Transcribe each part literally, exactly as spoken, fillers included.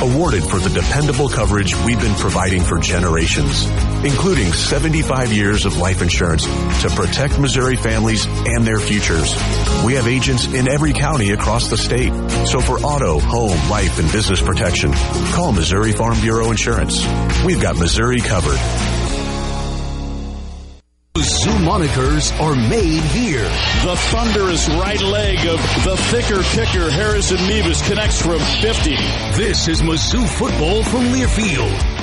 awarded for the dependable coverage we've been providing for generations, including seventy-five years of life insurance to protect Missouri families and their futures. We have agents in every county across the state. So for auto, home, life, and business protection, call Missouri Farm Bureau Insurance. We've got Missouri covered. Zoo monikers are made here. The thunderous right leg of the thicker kicker Harrison Mevis connects from fifty. This is Mizzou football from Learfield.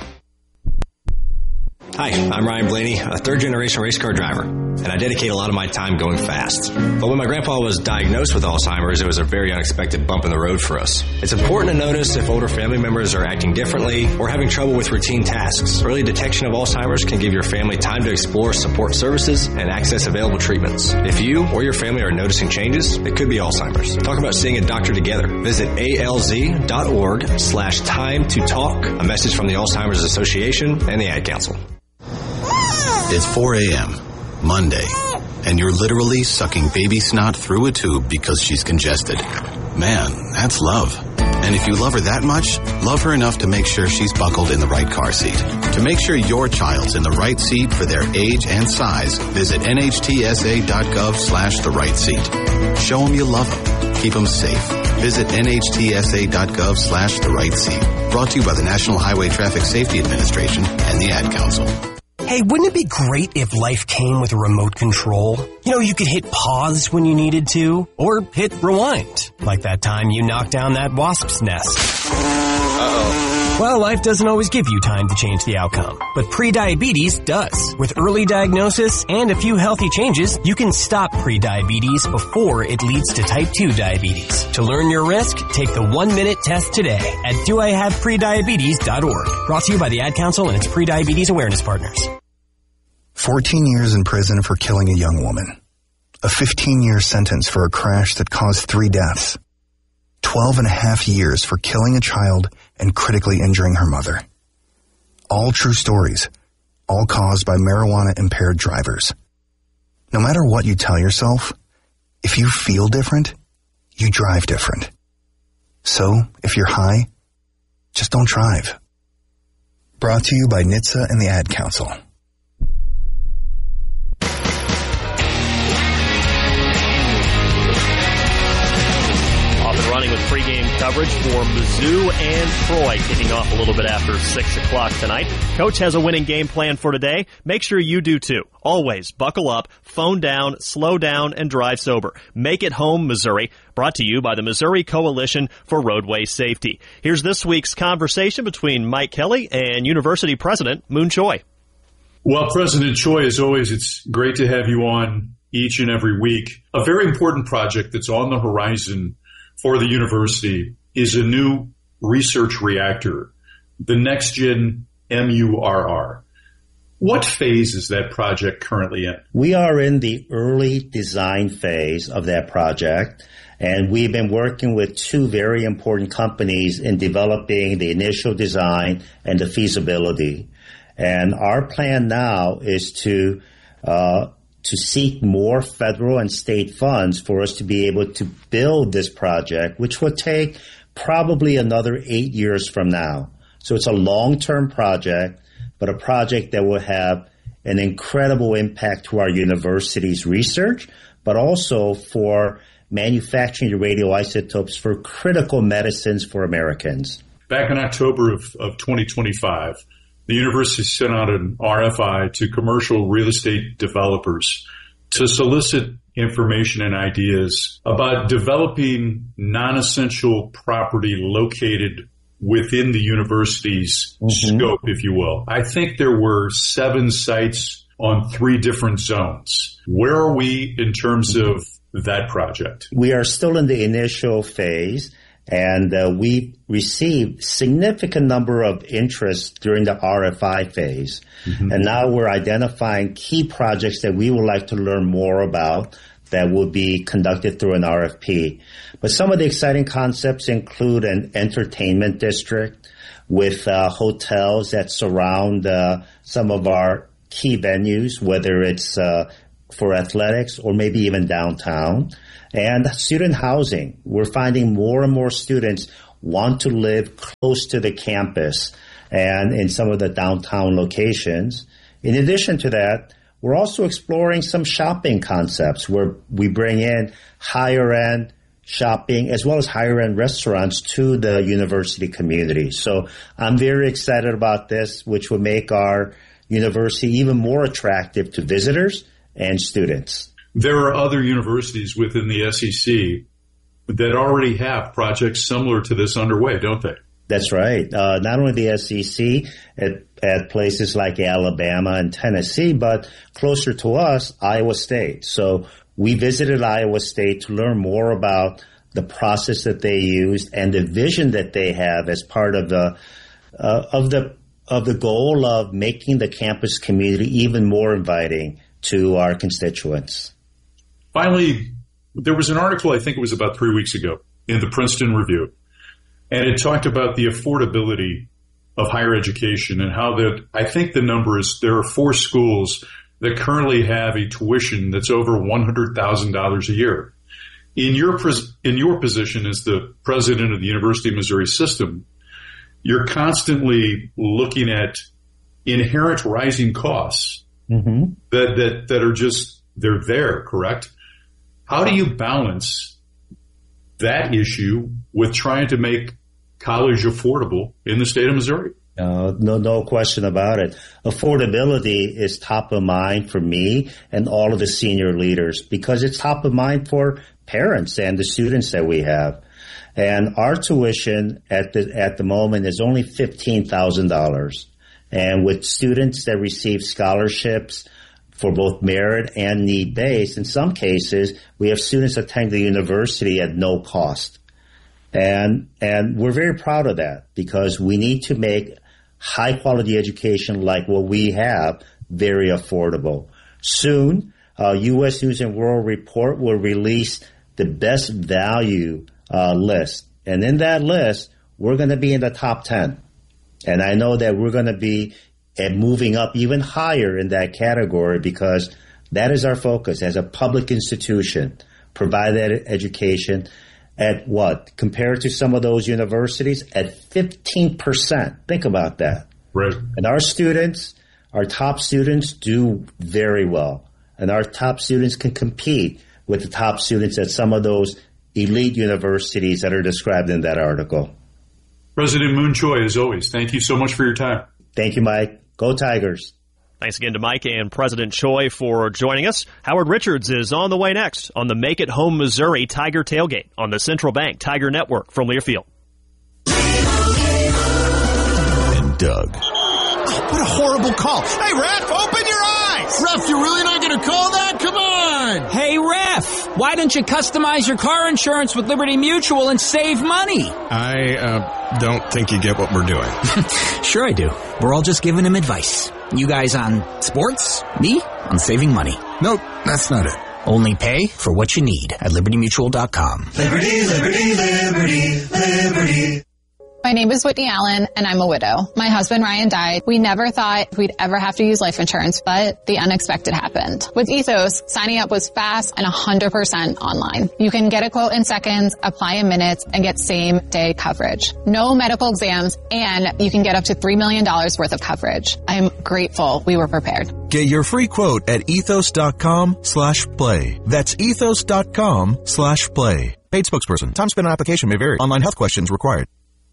Hi, I'm Ryan Blaney, a third-generation race car driver, and I dedicate a lot of my time going fast. But when my grandpa was diagnosed with Alzheimer's, it was a very unexpected bump in the road for us. It's important to notice if older family members are acting differently or having trouble with routine tasks. Early detection of Alzheimer's can give your family time to explore support services and access available treatments. If you or your family are noticing changes, it could be Alzheimer's. Talk about seeing a doctor together. Visit alz.org slash time to talk. A message from the Alzheimer's Association and the Ad Council. It's four a.m., Monday, and you're literally sucking baby snot through a tube because she's congested. Man, that's love. And if you love her that much, love her enough to make sure she's buckled in the right car seat. To make sure your child's in the right seat for their age and size, visit nhtsa.gov slash the right seat. Show them you love them. Keep them safe. Visit nhtsa.gov slash the right seat. Brought to you by the National Highway Traffic Safety Administration and the Ad Council. Hey, wouldn't it be great if life came with a remote control? You know, you could hit pause when you needed to, or hit rewind, like that time you knocked down that wasp's nest. Uh-oh. Well, life doesn't always give you time to change the outcome, but prediabetes does. With early diagnosis and a few healthy changes, you can stop prediabetes before it leads to type two diabetes. To learn your risk, take the one-minute test today at do I have prediabetes dot org. Brought to you by the Ad Council and its prediabetes awareness partners. fourteen years in prison for killing a young woman. A fifteen-year sentence for a crash that caused three deaths. twelve and a half years for killing a child and critically injuring her mother. All true stories, all caused by marijuana-impaired drivers. No matter what you tell yourself, if you feel different, you drive different. So, if you're high, just don't drive. Brought to you by N H T S A and the Ad Council. Running with pregame coverage for Mizzou and Troy, kicking off a little bit after six o'clock tonight. Coach has a winning game plan for today. Make sure you do too. Always buckle up, phone down, slow down, and drive sober. Make it home, Missouri. Brought to you by the Missouri Coalition for Roadway Safety. Here's this week's conversation between Mike Kelly and University President Moon Choi. Well, President Choi, as always, it's great to have you on each and every week. A very important project that's on the horizon for the university is a new research reactor, the NextGen M U R R. What phase is that project currently in? We are in the early design phase of that project, and we've been working with two very important companies in developing the initial design and the feasibility. And our plan now is to uh to seek more federal and state funds for us to be able to build this project, which will take probably another eight years from now. So it's a long-term project, but a project that will have an incredible impact to our university's research, but also for manufacturing the radioisotopes for critical medicines for Americans. Back in October of, of twenty twenty-five, the university sent out an R F I to commercial real estate developers to solicit information and ideas about developing non-essential property located within the university's mm-hmm. scope, if you will. I think there were seven sites on three different zones. Where are we in terms of that project? We are still in the initial phase. And uh, we received significant number of interest during the R F I phase. Mm-hmm. And now we're identifying key projects that we would like to learn more about that will be conducted through an R F P. But some of the exciting concepts include an entertainment district with uh, hotels that surround uh, some of our key venues, whether it's uh, for athletics or maybe even downtown. And student housing. We're finding more and more students want to live close to the campus and in some of the downtown locations. In addition to that, we're also exploring some shopping concepts where we bring in higher-end shopping as well as higher-end restaurants to the university community. So I'm very excited about this, which will make our university even more attractive to visitors and students. There are other universities within the S E C that already have projects similar to this underway, don't they? That's right. Uh, not only the S E C at, at places like Alabama and Tennessee, but closer to us, Iowa State. So we visited Iowa State to learn more about the process that they used and the vision that they have as part of the uh, of the of the goal of making the campus community even more inviting to our constituents. Finally, there was an article, I think it was about three weeks ago, in the Princeton Review, and it talked about the affordability of higher education and how that, I think the number is, there are four schools that currently have a tuition that's over one hundred thousand dollars a year. In your, in your position as the president of the University of Missouri system, you're constantly looking at inherent rising costs mm-hmm. that, that, that are just, they're there, correct? How do you balance that issue with trying to make college affordable in the state of Missouri? Uh, no, no question about it. Affordability is top of mind for me and all of the senior leaders because it's top of mind for parents and the students that we have. And our tuition at the at the moment is only fifteen thousand dollars. And with students that receive scholarships for both merit and need-based, in some cases, we have students attending the university at no cost. And and we're very proud of that because we need to make high-quality education like what we have very affordable. Soon, uh, U S News and World Report will release the best value uh, list. And in that list, we're going to be in the top ten. And I know that we're going to be and moving up even higher in that category because that is our focus as a public institution, provide that education at what? Compared to some of those universities, at fifteen percent. Think about that. Right. And our students, our top students do very well. And our top students can compete with the top students at some of those elite universities that are described in that article. President Moon Choi, as always, thank you so much for your time. Thank you, Mike. Go Tigers. Thanks again to Mike and President Choi for joining us. Howard Richards is on the way next on the Make It Home Missouri Tiger Tailgate on the Central Bank Tiger Network from Learfield. And Doug. Oh, what a horrible call. Hey, Ref, open your eyes. Ref, you're really not going to call that? Come on. Hey, Ref, why don't you customize your car insurance with Liberty Mutual and save money? I uh, don't think you get what we're doing. Sure I do. We're all just giving him advice. You guys on sports, me on saving money. Nope, that's not it. Only pay for what you need at liberty mutual dot com. Liberty, liberty, liberty, liberty. My name is Whitney Allen, and I'm a widow. My husband, Ryan, died. We never thought we'd ever have to use life insurance, but the unexpected happened. With Ethos, signing up was fast and one hundred percent online. You can get a quote in seconds, apply in minutes, and get same-day coverage. No medical exams, and you can get up to three million dollars worth of coverage. I'm grateful we were prepared. Get your free quote at ethos.com slash play. That's ethos.com slash play. Paid spokesperson. Time spent on application may vary. Online health questions required.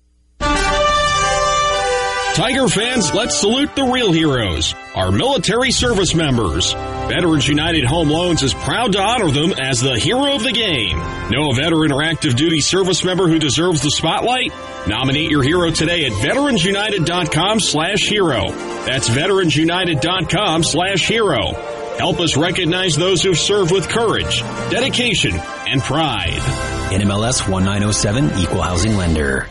Tiger fans, let's salute the real heroes, our military service members. Veterans United Home Loans is proud to honor them as the hero of the game. Know a veteran or active duty service member who deserves the spotlight? Nominate your hero today at veteransunited.com slash hero. That's veteransunited.com slash hero. Help us recognize those who've served with courage, dedication, and pride. N M L S one nine oh seven, Equal Housing Lender.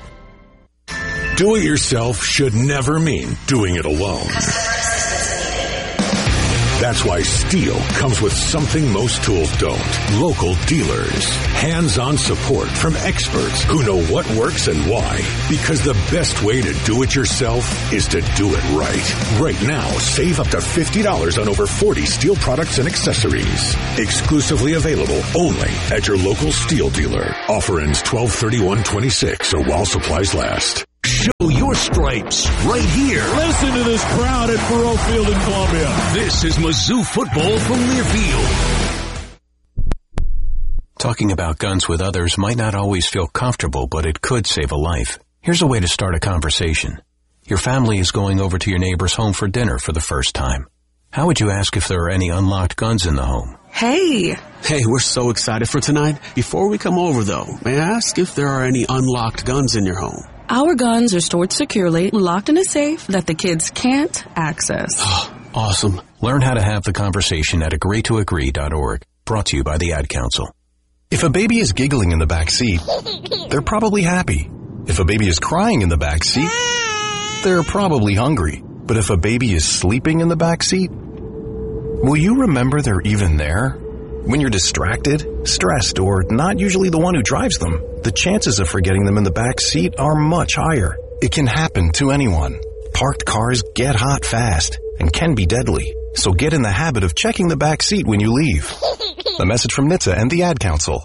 Do-it-yourself should never mean doing it alone. That's why Steel comes with something most tools don't. Local dealers. Hands-on support from experts who know what works and why. Because the best way to do it yourself is to do it right. Right now, save up to fifty dollars on over forty Steel products and accessories. Exclusively available only at your local Steel dealer. Offer ends twelve thirty-one twenty-six or while supplies last. Show your stripes right here. Listen to this crowd at Burrow Field in Columbia. This is Mizzou football from Learfield. Talking about guns with others might not always feel comfortable, but it could save a life. Here's a way to start a conversation. Your family is going over to your neighbor's home for dinner for the first time. How would you ask if there are any unlocked guns in the home? Hey. Hey, we're so excited for tonight. Before we come over, though, may I ask if there are any unlocked guns in your home? Our guns are stored securely, locked in a safe that the kids can't access. Awesome. Learn how to have the conversation at agree to agree dot org. Brought to you by the Ad Council. If a baby is giggling in the back seat, they're probably happy. If a baby is crying in the back seat, they're probably hungry. But if a baby is sleeping in the back seat, will you remember they're even there? When you're distracted, stressed, or not usually the one who drives them, the chances of forgetting them in the back seat are much higher. It can happen to anyone. Parked cars get hot fast and can be deadly. So get in the habit of checking the back seat when you leave. A message from N H T S A and the Ad Council.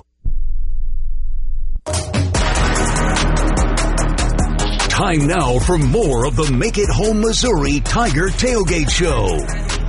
Time now for more of the Make It Home Missouri Tiger Tailgate Show.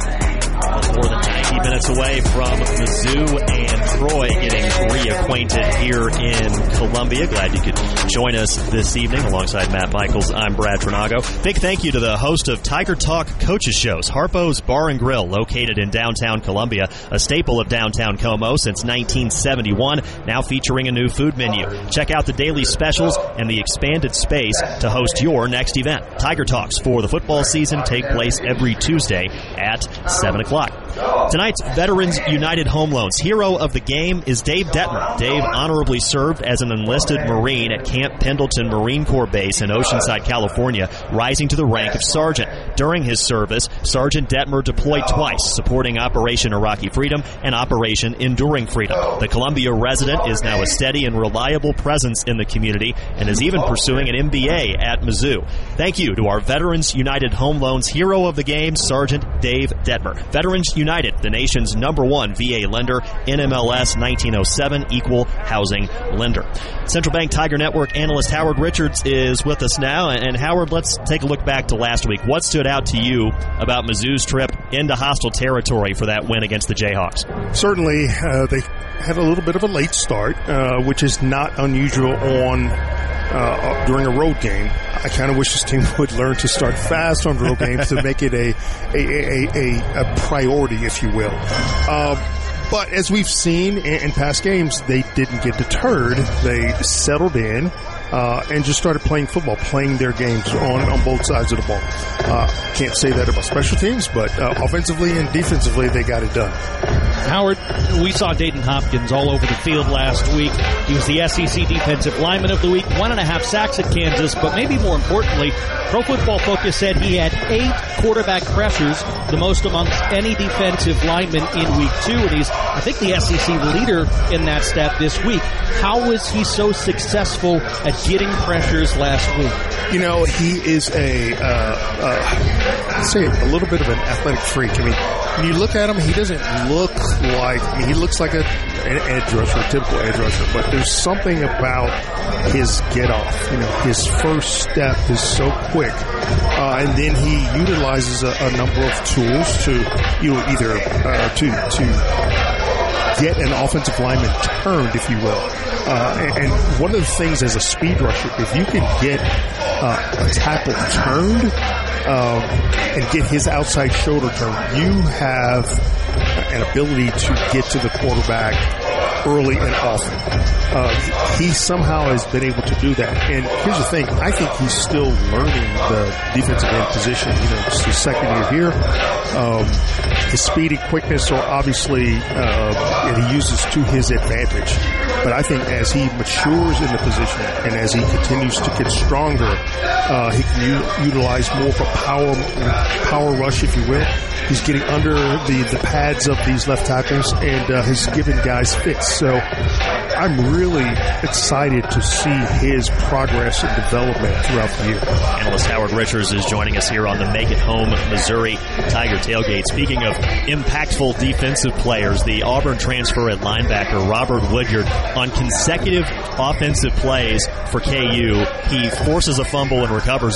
More than ninety minutes away from Mizzou and Troy getting reacquainted here in Columbia. Glad you could join us this evening alongside Matt Michaels. I'm Brad Trinago. Big thank you to the host of Tiger Talk Coaches Shows, Harpo's Bar and Grill, located in downtown Columbia, a staple of downtown Como since nineteen seventy-one, now featuring a new food menu. Check out the daily specials and the expanded space to host your next event. Tiger Talks for the football season take place every Tuesday at seven o'clock. Tonight's Veterans United Home Loans hero of the game is Dave Detmer. Dave honorably served as an enlisted Marine at Camp Pendleton Marine Corps Base in Oceanside, California, rising to the rank of sergeant. During his service, Sergeant Detmer deployed twice, supporting Operation Iraqi Freedom and Operation Enduring Freedom. The Columbia resident is now a steady and reliable presence in the community and is even pursuing an M B A at Mizzou. Thank you to our Veterans United Home Loans hero of the game, Sergeant Dave Detmer. Veterans United, the nation's number one V A lender, N M L S nineteen oh seven equal housing lender. Central Bank Tiger Network analyst Howard Richards is with us now. And Howard, let's take a look back to last week. What stood out to you about Mizzou's trip into hostile territory for that win against the Jayhawks? Certainly, uh, they had a little bit of a late start, uh, which is not unusual on uh, during a road game. I kind of wish this team would learn to start fast on road games to make it a a, a, a, a priority, if you will. Uh, but as we've seen in, in past games, they didn't get deterred. They settled in uh, and just started playing football, playing their games on, on both sides of the ball. Uh, can't say that about special teams, but uh, offensively and defensively, they got it done. Howard, we saw Dayton Hopkins all over the field last week. He was the S E C Defensive Lineman of the Week, one and a half sacks at Kansas, but maybe more importantly, Pro Football Focus said he had eight quarterback pressures, the most amongst any defensive lineman in week two, and he's, I think, the S E C leader in that stat this week. How was he so successful at getting pressures last week? You know, he is a, uh, uh, I'd say a little bit of an athletic freak. I mean, when you look at him, he doesn't look like, I mean, he looks like a, an edge rusher, a typical edge rusher, but there's something about his get off. You know, his first step is so quick. Uh, and then he utilizes a, a number of tools to, you know, either, uh, to, to get an offensive lineman turned, if you will. Uh, and, and one of the things as a speed rusher, if you can get uh, a tackle turned, Um, and get his outside shoulder turned, you have an ability to get to the quarterback early and often. Uh, he somehow has been able to do that. And here's the thing, I think he's still learning the defensive end position. You know, it's his second year here. Um, his speed and quickness are obviously, uh, and he uses to his advantage. But I think as he matures in the position and as he continues to get stronger, uh, he can u- utilize more of a power power rush, if you will. He's getting under the, the pads of these left tackles and uh, has given guys fits. So I'm really excited to see his progress and development throughout the year. Analyst Howard Richards is joining us here on the Make It Home Missouri Tiger Tailgate. Speaking of impactful defensive players, the Auburn transfer at linebacker Robert Woodyard on consecutive offensive plays for K U. He forces a fumble and recovers